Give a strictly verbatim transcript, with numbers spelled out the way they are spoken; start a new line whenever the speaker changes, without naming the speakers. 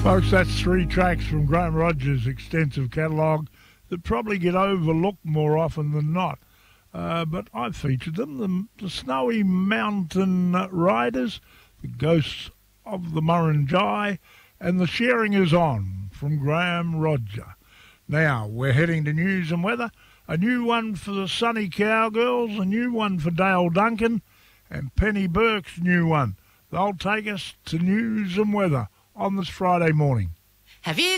Folks, that's three tracks from Graham Rogers' extensive catalogue that probably get overlooked more often than not. Uh, but I featured them, the, the Snowy Mountain Riders, the Ghosts of the Murrinjai, and The Sharing Is On from Graham Roger. Now, we're heading to news and weather. A new one for the Sunny Cowgirls, a new one for Dale Duncan, and Penny Burke's new one. They'll take us to news and weather on this Friday morning.
Have you